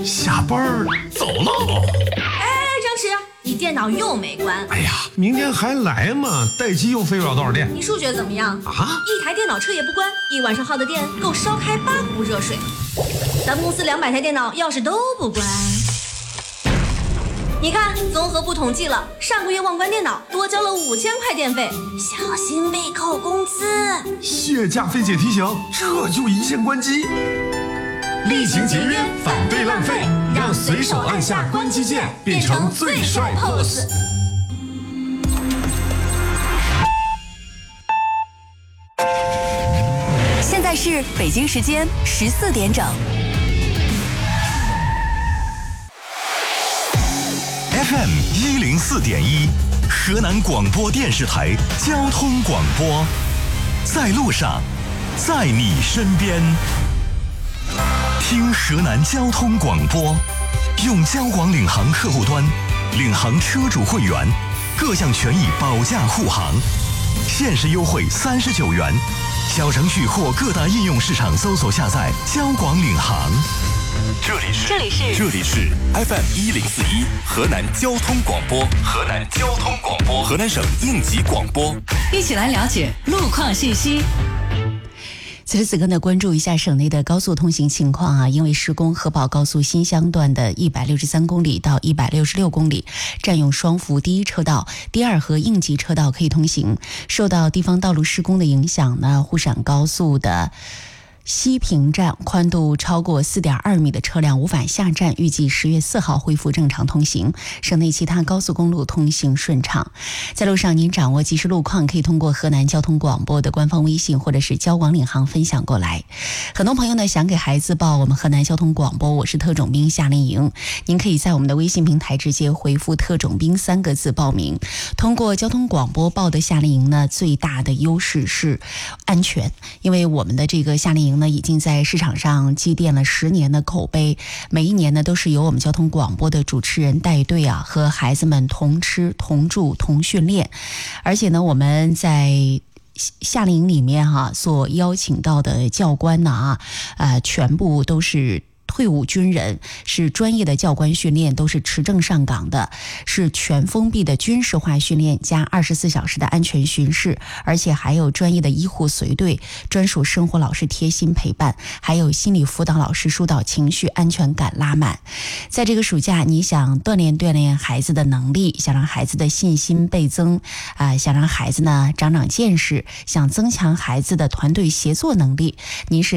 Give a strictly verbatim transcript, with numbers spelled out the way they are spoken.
下班走喽。 哎，张弛，你电脑又没关。 哎呀，明天还来嘛，待机又费不了多少电。 你数学怎么样啊？ 一台电脑彻夜不关，一晚上耗的电够烧开八壶热水。咱们公司两百台电脑要是都不关，你看综合部统计了，上个月忘关电脑多交了五千块电费，小心被扣工资。 谢价菲姐提醒，这就一键关机。厉行节约，反对浪费，让随手按下关机键变成最帅 P O S。 现在是北京时间十四点整。 F M 一零四点一，河南广播电视台交通广播，在路上，在你身边。听河南交通广播，用交广领航客户端，领航车主会员，各项权益保驾护航，限时优惠三十九元。小程序或各大应用市场搜索下载交广领航。 这里是这里是这里是 F M 一零四一河南交通广播，河南交通广播，河南省应急广播， 一起来了解路况信息。此时此刻呢，关注一下省内的高速通行情况啊，因为施工，河宝高速新乡段的一百六十三公里到一百六十六公里占用双幅第一车道，第二和应急车道可以通行。受到地方道路施工的影响呢，沪陕高速的西平站宽度超过 四点二米的车辆无法下站，预计十月四号恢复正常通行。省内其他高速公路通行顺畅。在路上您掌握即时路况，可以通过河南交通广播的官方微信或者是交广领航分享过来。很多朋友呢想给孩子报我们河南交通广播我是特种兵夏令营，您可以在我们的微信平台直接回复特种兵三个字报名。通过交通广播报的夏令营呢，最大的优势是安全，因为我们的这个夏令营呢已经在市场上积淀了十年的口碑，每一年呢都是由我们交通广播的主持人带队啊，和孩子们同吃同住同训练。而且呢我们在夏令营里面哈、啊、所邀请到的教官呢啊呃全部都是退伍军人，是专业的教官训练，都是持证上岗的，是全封闭的军事化训练加二十四小时的安全巡视，而且还有专业的医护随队，专属生活老师贴心陪伴，还有心理辅导老师疏导情绪，安全感拉满。在这个暑假，你想锻炼锻炼孩子的能力，想让孩子的信心倍增啊、呃，想让孩子呢长长见识，想增强孩子的团队协作能力，您是